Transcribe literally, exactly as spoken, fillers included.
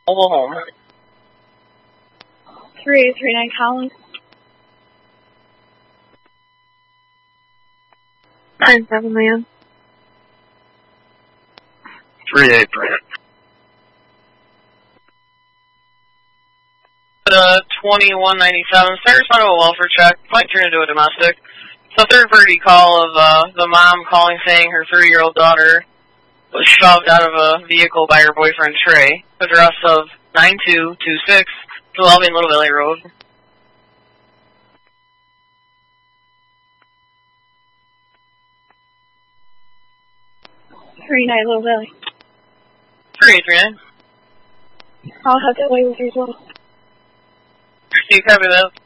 mobile home. three eight three nine Collins. nine seven, ma'am. three eight three. Uh, twenty-one ninety-seven, start responding to a welfare check, might turn into a domestic. It's a third-party call of uh, the mom calling saying her three-year-old daughter was shoved out of a vehicle by her boyfriend Trey. Address of nine two two six, Philadelphia Little Valley Road. three nine Little Valley. three eight three nine. I'll have that way with you as well. Do you copy that?